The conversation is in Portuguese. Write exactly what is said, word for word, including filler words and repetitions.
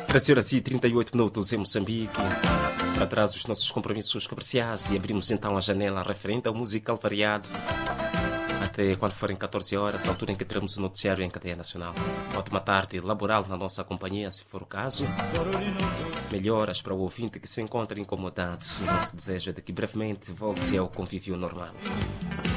treze horas e trinta e oito minutos em Moçambique. Para trás os nossos compromissos comerciais e abrimos então a janela referente ao musical variado. Até quando forem catorze horas, a altura em que teremos o noticiário em cadeia nacional. Ótima tarde laboral na nossa companhia, se for o caso. Melhoras para o ouvinte que se encontra incomodado. O nosso desejo é de que brevemente volte ao convívio normal.